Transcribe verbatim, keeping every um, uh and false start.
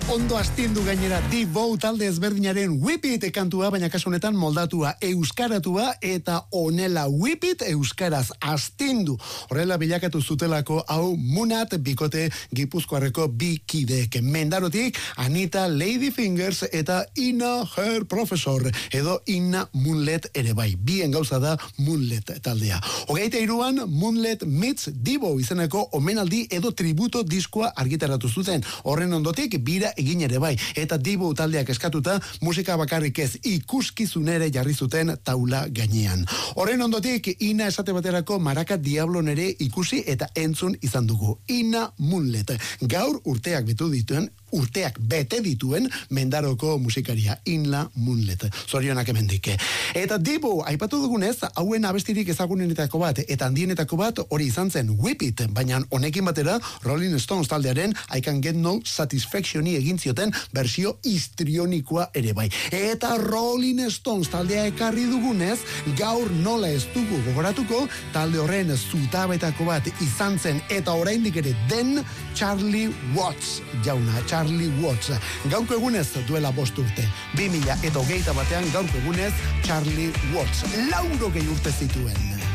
ondo astindu gainera Divo talde ezberdinaren Whip It kantua, baina kasu honetan moldatua euskaratua eta honela Whip It euskaraz astindu. Horrela bilakatu zutelako hau Munat bikote Gipuzkoarreko bi kideek. Mendarotik Anita Ladyfingers eta Ina Her Professor edo Ina Moonlet ere bai. Bien gauza da Moonlet taldea. Hogeita iruan Moonlet Meets Divo izeneko omenaldi edo tributo diskoa argitaratu zuten. Horren ondotik bira egin ere bai. Eta Divo taldeak eskatuta musika bakarrik ez ikuskizunere jarri zuten taula gainean. Horren ondotik Ina esate baterako Maraka Diablo nere ikusi eta entzun izan dugu. Ina Moonlet. Gaur urteak betu dituen urteak bete dituen Mendaroko musikaria Ina Moonlet. Zorionak hemendik. Eta Divo, aipatu dugunez, hauen abestirik ezagunenetako bat eta handienetako bat hori izan zen Whip It, baina honekin batera Rolling Stones taldearen I Can Get No Satisfactioni egin zioten bersio histrionikoa ere bai. Eta Rolling Stones taldea ekarri dugunez, gaur nola ez dugu gogoratuko, talde horren zutabetako bat izan zen eta oraindik ere den Charlie Watts jauna, Charlie Watts. Gaurko egunez duela bost urte. Bi mila eta hogeita batean gaurko egunez Charlie Watts. Lauro gehi urte zituen.